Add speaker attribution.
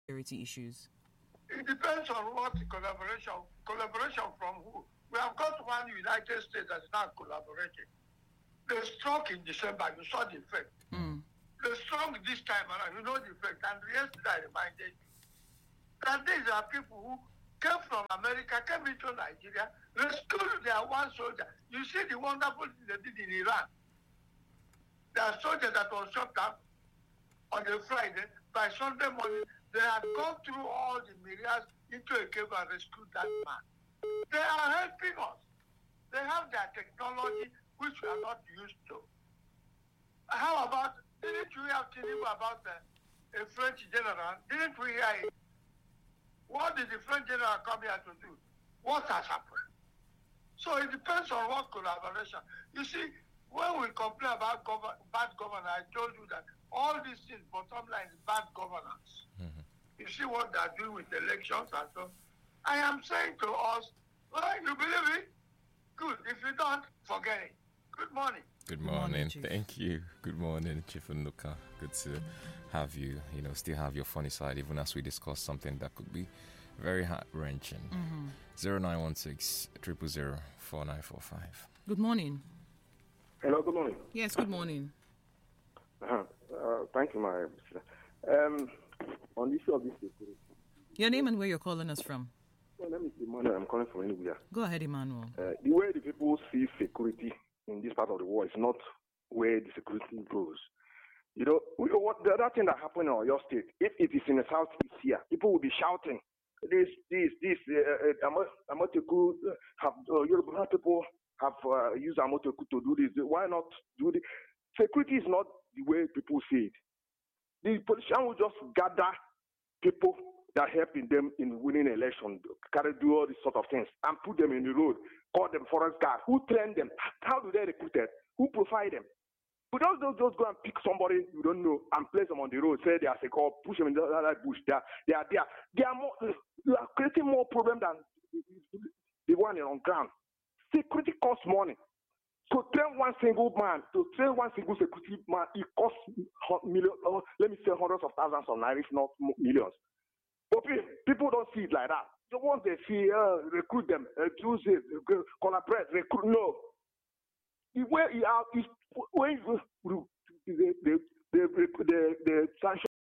Speaker 1: security issues?
Speaker 2: It depends on what collaboration. Collaboration from who? We have got one United States that is not collaborating. They struck in December, you saw the effect. They struck this time around, you know the effect. And yesterday I reminded you that these are people who came from America, came into Nigeria, rescued their one soldier. You see the wonderful thing they did in Iran. Their soldier that was shot up on a Friday, by Sunday morning, they had gone through all the myriads into a cave and rescued that man. They are helping us. They have their technology, which we are not used to. How about, didn't you have to know about a French general? Didn't we hear it? What did the French general come here to do? What has happened? So it depends on what collaboration. You see, when we complain about bad governance, I told you that all these things, bottom line is bad governance. You see what they're doing with elections and so. I am saying to us, well, you believe it? Good. If you don't, forget it. Good morning.
Speaker 3: Good morning.
Speaker 1: Chief.
Speaker 3: Thank you. Good morning, Chief Nnuka. Good to have you, still have your funny side, even as we discuss something that could be very heart-wrenching. 0916 000 4945.
Speaker 1: Good morning.
Speaker 4: Hello, good morning.
Speaker 1: Yes, good morning.
Speaker 4: Thank you, my on the issue of this security.
Speaker 1: Your name and where you're calling us from?
Speaker 4: Well, let me see, Emmanuel. I'm calling from anywhere.
Speaker 1: Go ahead, Emmanuel.
Speaker 4: The way the people see security in this part of the world is not where the security goes. What the other thing that happened in your state, if it is in the southeast here, people will be shouting, Amoteku Yoruba people have used Amoteku to do this. Why not do this? Security is not the way people see it. The politician will just gather people that helping them in winning election, do all these sort of things, and put them in the road, call them forest guards. Who train them? How do they recruit them? Who provide them? But don't just go and pick somebody you don't know and place them on the road, say they are sick, or push them in the bush. They are there. You are creating more problem than the one on ground. Security costs money. To train one single man, to train one single security man, it costs millions, let me say hundreds of thousands of naira, if not millions. But people don't see it like that. So once they see, recruit them, choose it, collaborate, recruit, no. The way you are, is when the sanction